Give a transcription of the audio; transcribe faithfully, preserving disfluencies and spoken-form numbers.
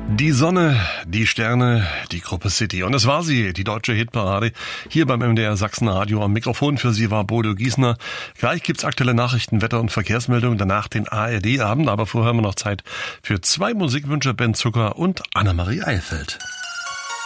Die Sonne, die Sterne, die Gruppe City. Und es war sie, die deutsche Hitparade. Hier beim M D R Sachsenradio. Am Mikrofon für Sie war Bodo Giesner. Gleich gibt's aktuelle Nachrichten, Wetter- und Verkehrsmeldungen. Danach den A R D-Abend. Aber vorher haben wir noch Zeit für zwei Musikwünsche. Ben Zucker und Annemarie Eilfeld.